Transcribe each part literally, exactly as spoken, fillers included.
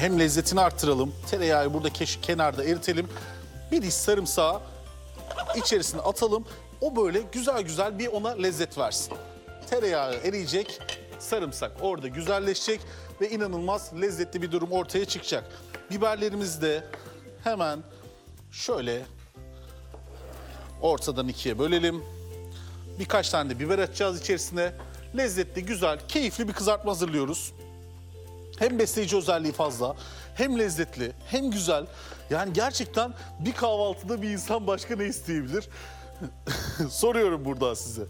hem lezzetini arttıralım. Tereyağı burada kenarda eritelim. Bir diş sarımsağı içerisine atalım. O böyle güzel güzel bir ona lezzet versin. Tereyağı eriyecek, sarımsak orada güzelleşecek ve inanılmaz lezzetli bir durum ortaya çıkacak. Biberlerimizi de hemen şöyle ortadan ikiye bölelim. Birkaç tane de biber atacağız içerisine. Lezzetli, güzel, keyifli bir kızartma hazırlıyoruz. Hem besleyici özelliği fazla, hem lezzetli, hem güzel. Yani gerçekten bir kahvaltıda bir insan başka ne isteyebilir? Soruyorum burada size.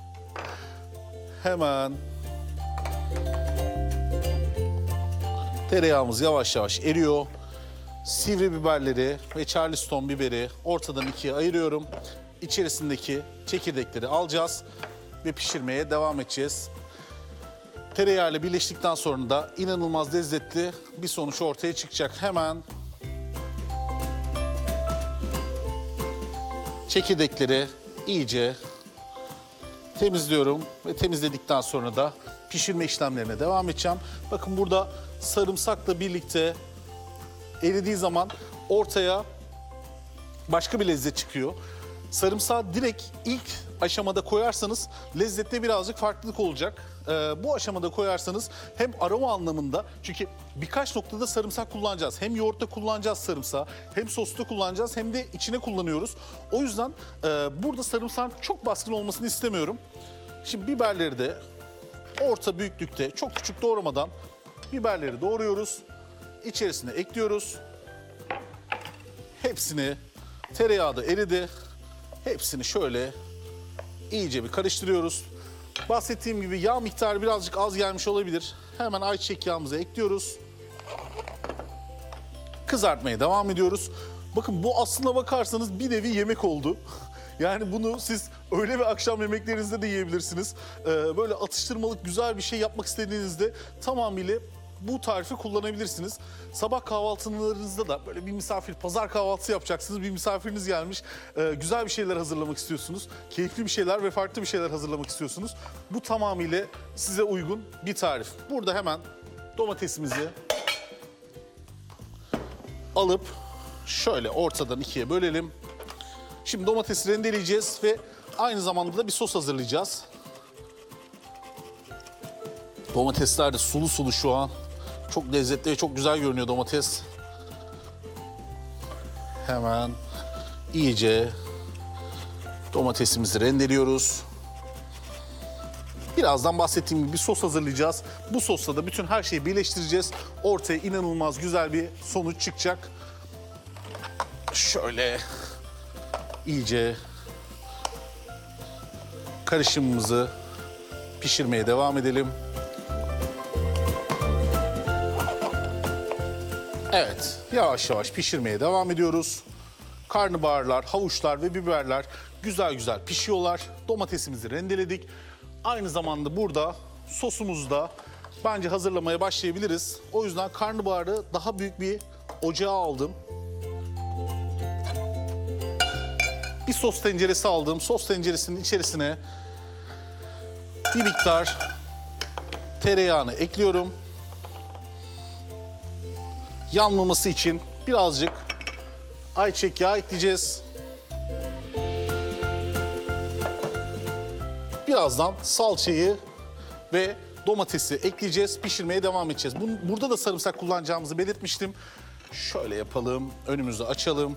Hemen tereyağımız yavaş yavaş eriyor. Sivri biberleri ve Charleston biberi ortadan ikiye ayırıyorum. İçerisindeki çekirdekleri alacağız ve pişirmeye devam edeceğiz. Tereyağı ile birleştikten sonra da inanılmaz lezzetli bir sonuç ortaya çıkacak. Hemen çekirdekleri iyice temizliyorum ve temizledikten sonra da pişirme işlemlerine devam edeceğim. Bakın burada sarımsakla birlikte eridiği zaman ortaya başka bir lezzet çıkıyor. Sarımsağı direkt ilk aşamada koyarsanız lezzette birazcık farklılık olacak. Ee, bu aşamada koyarsanız hem aroma anlamında, çünkü birkaç noktada sarımsak kullanacağız. Hem yoğurtta kullanacağız sarımsağı, hem sosta kullanacağız, hem de içine kullanıyoruz. O yüzden e, burada sarımsağın çok baskın olmasını istemiyorum. Şimdi biberleri de orta büyüklükte, çok küçük doğramadan biberleri doğruyoruz. İçerisine ekliyoruz. Hepsini, tereyağı da eridi. Hepsini şöyle iyice bir karıştırıyoruz. Bahsettiğim gibi yağ miktarı birazcık az gelmiş olabilir. Hemen ayçiçek yağımızı ekliyoruz. Kızartmaya devam ediyoruz. Bakın bu aslına bakarsanız bir nevi yemek oldu. Yani bunu siz öğle ve akşam yemeklerinizde de yiyebilirsiniz. Ee, böyle atıştırmalık güzel bir şey yapmak istediğinizde tamamıyla bu tarifi kullanabilirsiniz. Sabah kahvaltılarınızda da böyle bir misafir, pazar kahvaltısı yapacaksınız. Bir misafiriniz gelmiş, e, güzel bir şeyler hazırlamak istiyorsunuz. Keyifli bir şeyler ve farklı bir şeyler hazırlamak istiyorsunuz. Bu tamamıyla size uygun bir tarif. Burada hemen domatesimizi alıp şöyle ortadan ikiye bölelim. Şimdi domatesi rendeleyeceğiz ve aynı zamanda da bir sos hazırlayacağız. Domatesler de sulu sulu şu an. Çok lezzetli ve çok güzel görünüyor domates. Hemen iyice domatesimizi rendeliyoruz. Birazdan bahsettiğim gibi bir sos hazırlayacağız. Bu sosla da bütün her şeyi birleştireceğiz. Ortaya inanılmaz güzel bir sonuç çıkacak. Şöyle iyice karışımımızı pişirmeye devam edelim. Evet, yavaş yavaş pişirmeye devam ediyoruz. Karnabaharlar, havuçlar ve biberler güzel güzel pişiyorlar. Domatesimizi rendeledik. Aynı zamanda burada sosumuzu da bence hazırlamaya başlayabiliriz. O yüzden karnabaharı daha büyük bir ocağa aldım. Bir sos tenceresi aldım. Sos tenceresinin içerisine bir miktar tereyağını ekliyorum. Yanmaması için birazcık ayçiçek yağı ekleyeceğiz. Birazdan salçayı ve domatesi ekleyeceğiz. Pişirmeye devam edeceğiz. Burada da sarımsak kullanacağımızı belirtmiştim. Şöyle yapalım. Önümüzü açalım.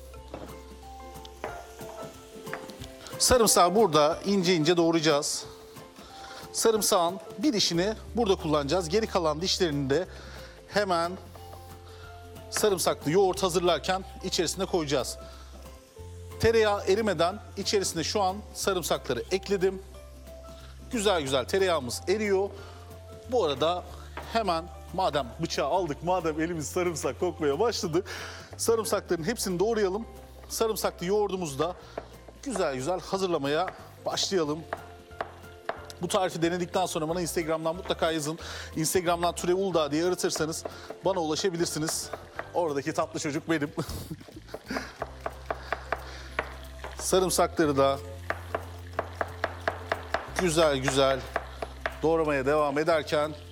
Sarımsağı burada ince ince doğrayacağız. Sarımsağın bir dişini burada kullanacağız. Geri kalan dişlerini de hemen sarımsaklı yoğurt hazırlarken içerisine koyacağız. Tereyağı erimeden içerisine şu an sarımsakları ekledim. Güzel güzel tereyağımız eriyor. Bu arada hemen madem bıçağı aldık, madem elimiz sarımsak kokmaya başladı, sarımsakların hepsini doğrayalım. Sarımsaklı yoğurdumuzu da güzel güzel hazırlamaya başlayalım. Bu tarifi denedikten sonra bana Instagram'dan mutlaka yazın. Instagram'dan Türev Uludağ diye aratırsanız bana ulaşabilirsiniz. Oradaki tatlı çocuk benim. Sarımsakları da güzel güzel doğramaya devam ederken